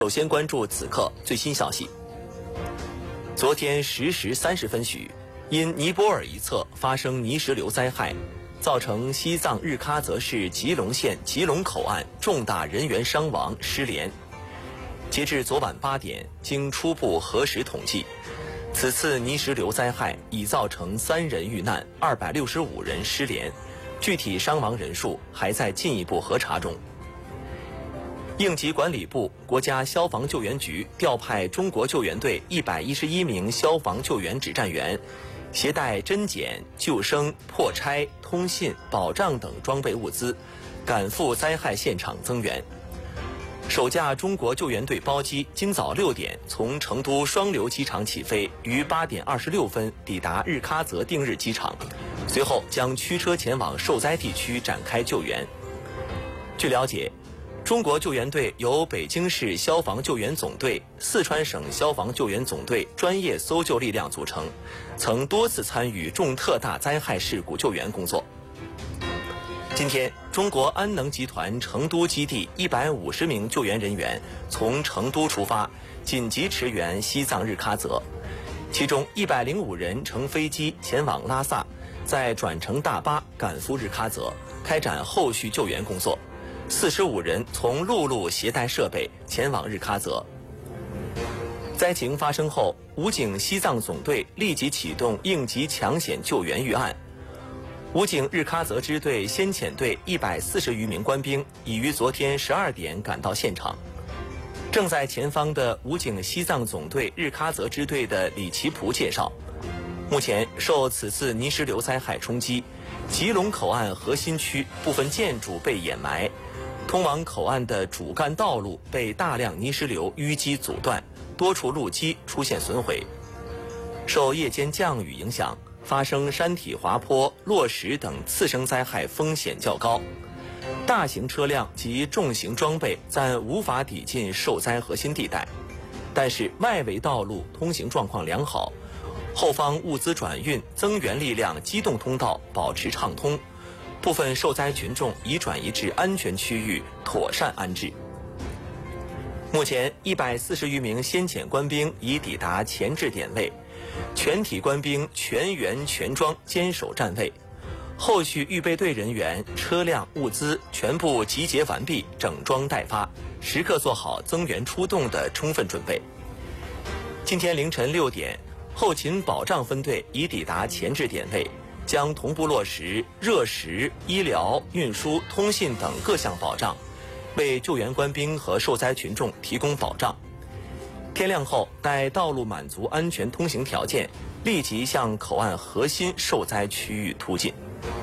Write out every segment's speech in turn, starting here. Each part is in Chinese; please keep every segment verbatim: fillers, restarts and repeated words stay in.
首先关注此刻最新消息。昨天十时三十分许，因尼泊尔一侧发生泥石流灾害，造成西藏日喀则市吉隆县吉隆口岸重大人员伤亡失联。截至昨晚八点，经初步核实统计，此次泥石流灾害已造成三人遇难，二百六十五人失联，具体伤亡人数还在进一步核查中。应急管理部、国家消防救援局调派中国救援队一百一十一名消防救援指战员，携带侦检、救生、破拆、通信、保障等装备物资，赶赴灾害现场增援。首架中国救援队包机今早六点从成都双流机场起飞，于八点二十六分抵达日喀则定日机场，随后将驱车前往受灾地区展开救援。据了解，中国救援队由北京市消防救援总队、四川省消防救援总队专业搜救力量组成，曾多次参与重特大灾害事故救援工作。今天，中国安能集团成都基地一百五十名救援人员从成都出发，紧急驰援西藏日喀则，其中一百零五人乘飞机前往拉萨，再转乘大巴赶赴日喀则，开展后续救援工作。四十五人从陆路携带设备前往日喀则。灾情发生后，武警西藏总队立即启动应急抢险救援预案。武警日喀则支队先遣队一百四十余名官兵已于昨天十二点赶到现场。正在前方的武警西藏总队日喀则支队的李奇普介绍，目前受此次泥石流灾害冲击，吉隆口岸核心区部分建筑被掩埋，通往口岸的主干道路被大量泥石流淤积阻断，多处路基出现损毁。受夜间降雨影响，发生山体滑坡、落石等次生灾害风险较高，大型车辆及重型装备暂无法抵近受灾核心地带，但是外围道路通行状况良好，后方物资转运、增援力量机动通道保持畅通，部分受灾群众已转移至安全区域妥善安置。目前一百四十余名先遣官兵已抵达前置点位，全体官兵全员全装坚守站位，后续预备队人员、车辆、物资全部集结完毕，整装待发，时刻做好增援出动的充分准备。今天凌晨六点，后勤保障分队已抵达前置点位，将同步落实热食、医疗、运输、通信等各项保障，为救援官兵和受灾群众提供保障。天亮后，待道路满足安全通行条件，立即向口岸核心受灾区域突进。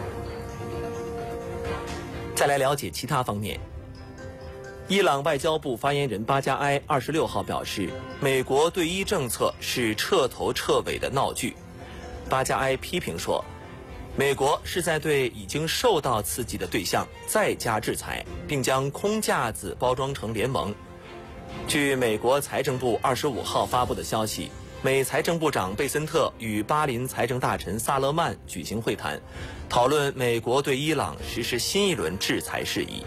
再来了解其他方面。伊朗外交部发言人巴加埃二十六号表示，美国对伊政策是彻头彻尾的闹剧。巴加埃批评说，美国是在对已经受到刺激的对象再加制裁，并将空架子包装成联盟。据美国财政部二十五号发布的消息，美财政部长贝森特与巴林财政大臣萨勒曼举行会谈，讨论美国对伊朗实施新一轮制裁事宜。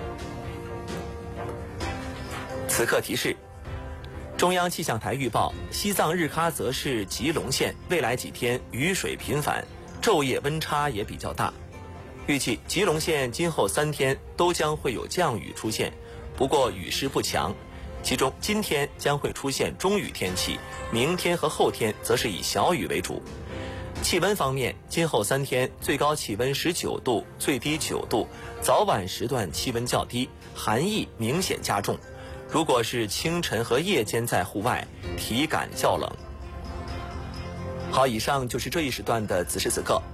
此刻提示：中央气象台预报，西藏日喀则市吉隆县未来几天雨水频繁，昼夜温差也比较大。预计吉隆县今后三天都将会有降雨出现，不过雨势不强。其中今天将会出现中雨天气，明天和后天则是以小雨为主。气温方面，今后三天最高气温十九度，最低九度，早晚时段气温较低，寒意明显加重。如果是清晨和夜间在户外，体感较冷。好，以上就是这一时段的此时此刻。